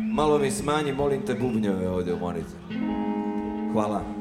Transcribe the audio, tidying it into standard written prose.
Malo mi smanji, molim te, bubnjeve ovdje u monitor. Hvala.